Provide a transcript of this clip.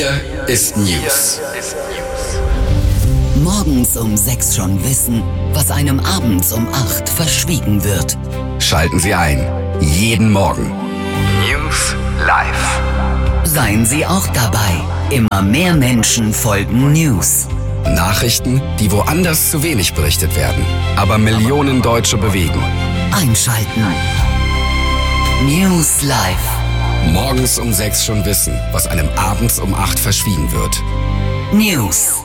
Hier ist News. Morgens um 6 schon wissen, was einem abends um 8 verschwiegen wird. Schalten Sie ein. Jeden Morgen. News live. Seien Sie auch dabei. Immer mehr Menschen folgen News. Nachrichten, die woanders zu wenig berichtet werden, aber Millionen Deutsche bewegen. Einschalten. News live. Morgens um 6 schon wissen, was einem abends um 8 verschwiegen wird. News.